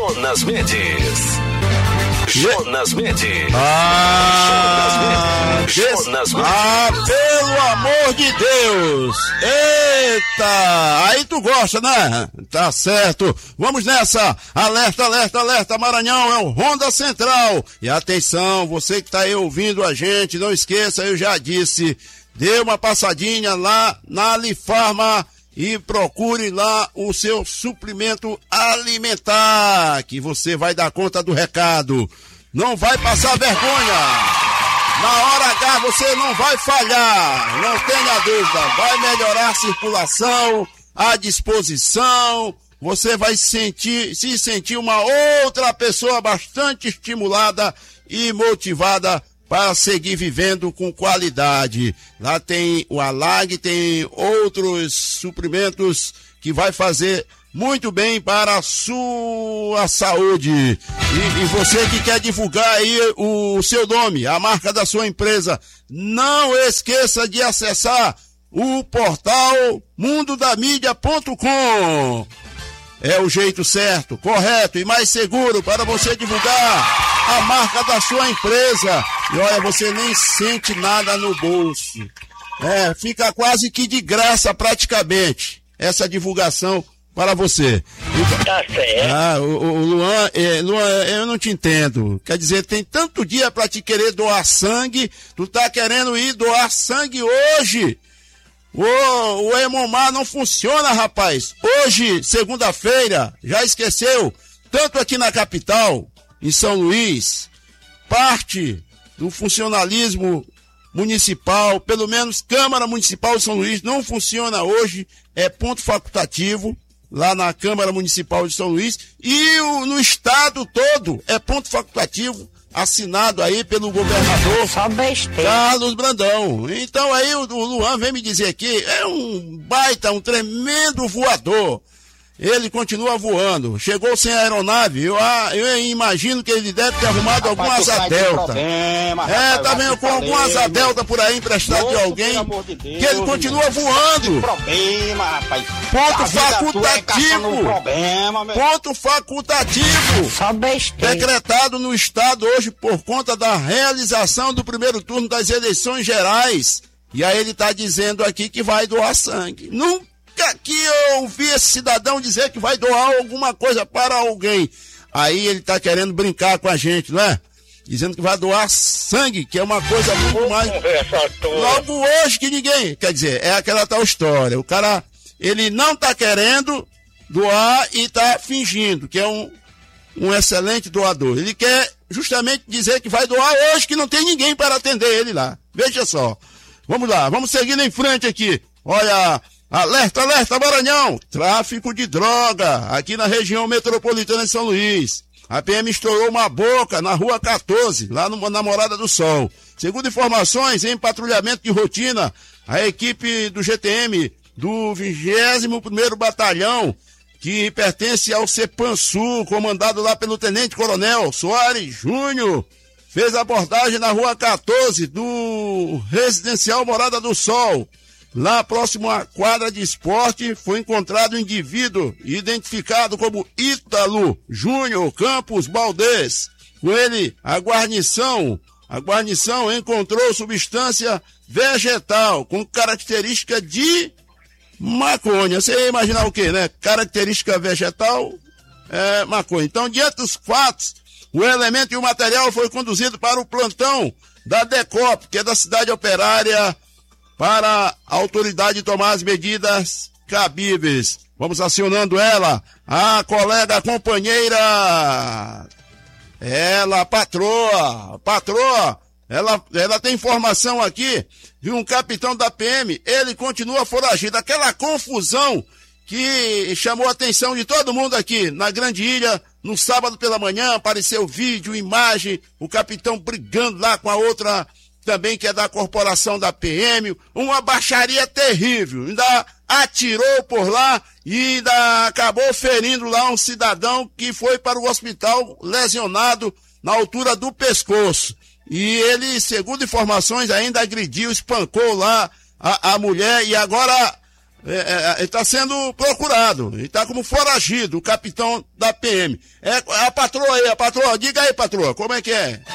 Jonas Mendes. Jonas Mendes. Jonas Mendes. Pelo amor de Deus. Eita, aí tu gosta, né? Tá certo. Vamos nessa. Alerta, alerta, alerta, Maranhão, é o Ronda Central. E atenção, você que tá aí ouvindo a gente, não esqueça, eu já disse, dê uma passadinha lá na Alifarma e procure lá o seu suplemento alimentar, que você vai dar conta do recado. Não vai passar vergonha. Na hora H você não vai falhar, não tenha dúvida. Vai melhorar a circulação, a disposição. Você vai se sentir uma outra pessoa bastante estimulada e motivada para seguir vivendo com qualidade. Lá tem o Alag, tem outros suprimentos que vai fazer muito bem para a sua saúde. E você que quer divulgar aí o seu nome, a marca da sua empresa, não esqueça de acessar o portal mundodamídia.com. É o jeito certo, correto e mais seguro para você divulgar a marca da sua empresa. E olha, você nem sente nada no bolso. Fica quase que de graça praticamente essa divulgação para você. Tá certo. O Luan, eu não te entendo. Quer dizer, tem tanto dia para te querer doar sangue, tu tá querendo ir doar sangue hoje. O Hemomar não funciona, rapaz. Hoje, segunda-feira, já esqueceu? Tanto aqui na capital, em São Luís, parte do funcionalismo municipal, pelo menos Câmara Municipal de São Luís, não funciona hoje, é ponto facultativo, lá na Câmara Municipal de São Luís, e no estado todo é ponto facultativo, assinado aí pelo governador Carlos Brandão. Então aí o Luan vem me dizer aqui, é um baita, um tremendo voador. Ele continua voando. Chegou sem aeronave. Eu imagino que ele deve ter arrumado alguma asa delta. Tá vendo com alguma asa delta por aí emprestado de alguém. Que ele continua voando. Ponto facultativo. Ponto facultativo. Decretado no estado hoje por conta da realização do primeiro turno das eleições gerais. E aí ele tá dizendo aqui que vai doar sangue. Nunca que eu ouvi esse cidadão dizer que vai doar alguma coisa para alguém. Aí ele tá querendo brincar com a gente, não é? Dizendo que vai doar sangue, que é uma coisa muito mais... Logo hoje que ninguém... Quer dizer, é aquela tal história. O cara, ele não tá querendo doar e tá fingindo que é um excelente doador. Ele quer justamente dizer que vai doar hoje, que não tem ninguém para atender ele lá. Veja só. Vamos lá, vamos seguindo em frente aqui. Olha... Alerta, alerta, Maranhão! Tráfico de droga aqui na região metropolitana de São Luís. A PM estourou uma boca na rua 14, lá na Morada do Sol. Segundo informações, em patrulhamento de rotina, a equipe do GTM do 21º Batalhão, que pertence ao Cepansul, comandado lá pelo Tenente Coronel Soares Júnior, fez abordagem na rua 14 do Residencial Morada do Sol. Lá próximo à quadra de esporte, foi encontrado um indivíduo identificado como Ítalo Júnior Campos Baldez. Com ele, a guarnição encontrou substância vegetal com característica de maconha. Você ia imaginar o quê, né? Característica vegetal é maconha. Então, diante dos fatos, o elemento e o material foi conduzido para o plantão da DECOP, que é da cidade operária, para a autoridade tomar as medidas cabíveis. Vamos acionando ela, a colega companheira, ela, patroa, ela tem informação aqui de um capitão da PM, ele continua foragido. Aquela confusão que chamou a atenção de todo mundo aqui na Grande Ilha, no sábado pela manhã, apareceu vídeo, imagem, o capitão brigando lá com a outra também que é da corporação da PM, uma baixaria terrível, ainda atirou por lá e ainda acabou ferindo lá um cidadão que foi para o hospital lesionado na altura do pescoço. E ele, segundo informações, ainda agrediu, espancou lá a mulher e agora Ele está sendo procurado, ele está como foragido, o capitão da PM. A patroa aí, diga aí, patroa, como é que é?